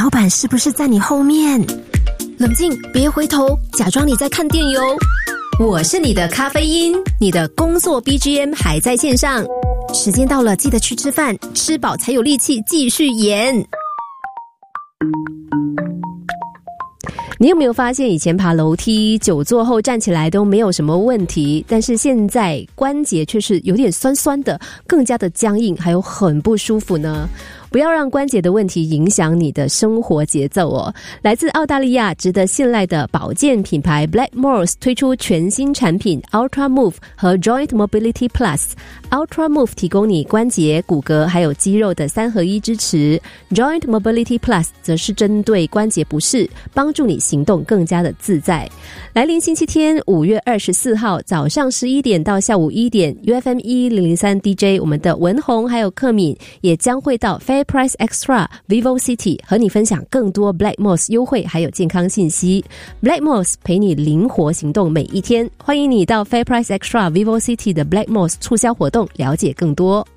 老板是不是在你后面？冷静，别回头，假装你在看电邮。我是你的咖啡因，你的工作 BGM 还在线上。时间到了，记得去吃饭，吃饱才有力气继续演。你有没有发现以前爬楼梯久坐后站起来都没有什么问题，但是现在关节却是有点酸酸的，更加的僵硬，还有很不舒服呢？不要让关节的问题影响你的生活节奏哦。来自澳大利亚值得信赖的保健品牌 Blackmores 推出全新产品 Ultra Move 和 Joint Mobility Plus。Ultra Move 提供你关节、骨骼还有肌肉的3合1支持， Joint Mobility Plus 则是针对关节不适，帮助你行动更加的自在。来临星期天5月24号早上11点到下午1点 UFM 1003 DJ 我们的文宏还有克敏也将会到 FairPrice Extra Vivo City 和你分享更多 Blackmores 优惠还有健康信息。 Blackmores 陪你灵活行动每一天，欢迎你到 FairPrice Extra Vivo City 的 Blackmores 促销活动了解更多。